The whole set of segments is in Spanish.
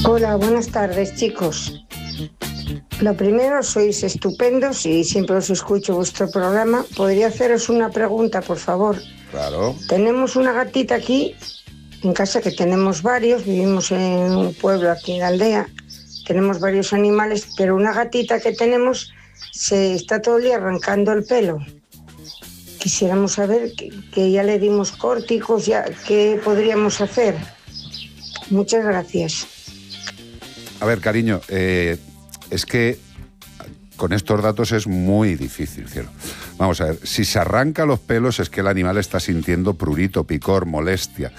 Hola, buenas tardes, chicos. Lo primero, sois estupendos y siempre os escucho vuestro programa. ¿Podría haceros una pregunta, por favor? Claro. Tenemos una gatita aquí, en casa, que tenemos varios. Vivimos en un pueblo aquí en la aldea. Tenemos varios animales, pero una gatita que tenemos se está todo el día arrancando el pelo. Quisiéramos saber que ya le dimos córticos, ya, ¿qué podríamos hacer? Muchas gracias. A ver, cariño, es que con estos datos es muy difícil, cielo. Vamos a ver, si se arranca los pelos es que el animal está sintiendo prurito, picor, molestia.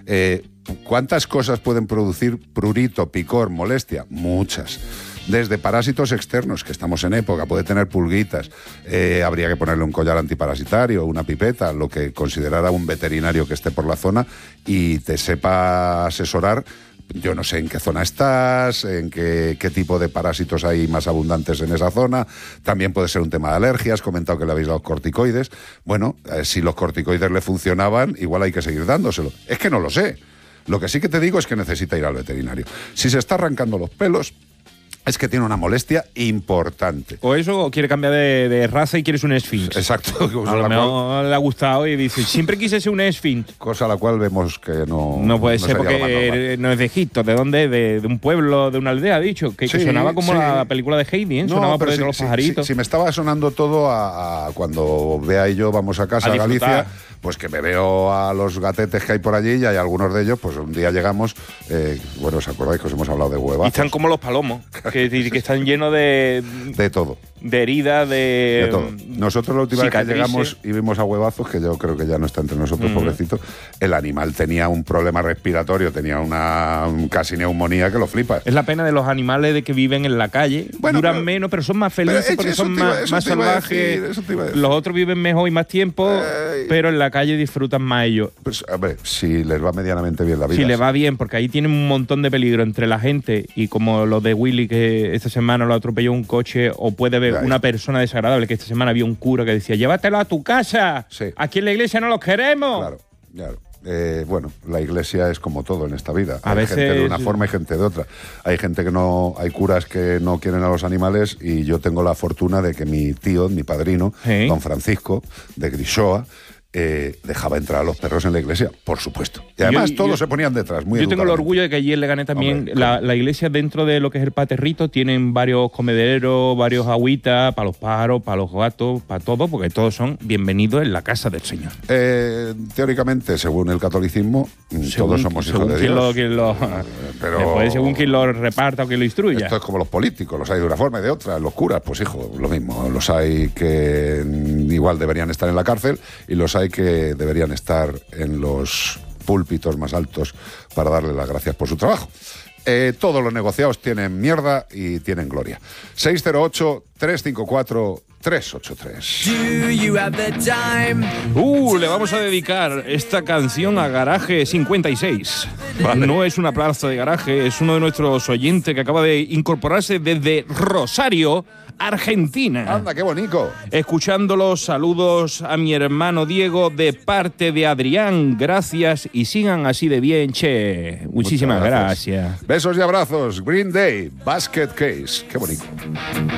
¿Cuántas cosas pueden producir prurito, picor, molestia? Muchas. Desde parásitos externos, que estamos en época, puede tener pulguitas, habría que ponerle un collar antiparasitario, una pipeta, lo que considerara un veterinario que esté por la zona y te sepa asesorar. Yo no sé en qué zona estás, en qué tipo de parásitos hay más abundantes en esa zona. También puede ser un tema de alergias. Comentado que le habéis dado corticoides. Bueno, si los corticoides le funcionaban, igual hay que seguir dándoselo. Es que no lo sé. Lo que sí que te digo es que necesita ir al veterinario. Si se está arrancando los pelos, es que tiene una molestia importante. O eso, o quiere cambiar de raza y quieres un esfinx. Exacto. A lo mejor le ha gustado y dice, siempre quise ser un esfinx. Cosa a la cual vemos que no... No puede ser porque no es de Egipto. ¿De dónde? De un pueblo, de una aldea, ha dicho. Que sonaba como la película de Heidi, ¿eh? Sonaba por dentro los pajaritos. Si me estaba sonando todo a cuando Bea y yo vamos a casa a Galicia, pues que me veo a los gatetes que hay por allí y hay algunos de ellos, pues un día llegamos, bueno, ¿os acordáis que os hemos hablado de huevazos? Y están como los palomos, que están llenos de todo. De heridas, de todo. Nosotros la última vez que llegamos y vimos a huevazos, que yo creo que ya no está entre nosotros, pobrecito, el animal tenía un problema respiratorio, tenía una casi neumonía que lo flipas. Es la pena de los animales de que viven en la calle. Bueno, duran menos, pero son más felices porque son más salvajes. Los otros viven mejor y más tiempo, pero en la calle disfrutan más ellos. Pues, a ver, si les va medianamente bien la vida. Si les va bien, porque ahí tienen un montón de peligro entre la gente y como los de Willy, que esta semana lo atropelló un coche, o puede haber una persona desagradable, que esta semana había un cura que decía, llévatelo a tu casa, aquí en la iglesia no los queremos. Claro. Bueno, la iglesia es como todo en esta vida. A hay veces gente de una forma y gente de otra. Hay gente que no, hay curas que no quieren a los animales y yo tengo la fortuna de que mi tío, mi padrino, don Francisco, de Grishoa, dejaba entrar a los perros en la iglesia, por supuesto. Y además todos se ponían detrás, muy Yo tengo el orgullo de que allí en Leganés también, la iglesia, dentro de lo que es el paterrito, tienen varios comederos, varios agüitas para los pájaros, para los gatos, para todo, porque todos son bienvenidos en la casa del Señor. Teóricamente, según el catolicismo, todos somos hijos de Dios. Pero según quien lo reparta o quien lo instruya. Esto es como los políticos, los hay de una forma y de otra. Los curas, pues hijo, lo mismo. Los hay que igual deberían estar en la cárcel y los hay que deberían estar en los púlpitos más altos para darle las gracias por su trabajo. Todos los negociados tienen mierda y tienen gloria. 608-354-383. Le vamos a dedicar esta canción a Garaje 56. Vale. No es una plaza de garaje, es uno de nuestros oyentes que acaba de incorporarse desde Rosario, Argentina. Anda, qué bonito. Escuchándolos, saludos a mi hermano Diego de parte de Adrián. Gracias y sigan así de bien, che. Muchísimas gracias. Besos y abrazos. Green Day, Basket Case. Qué bonito.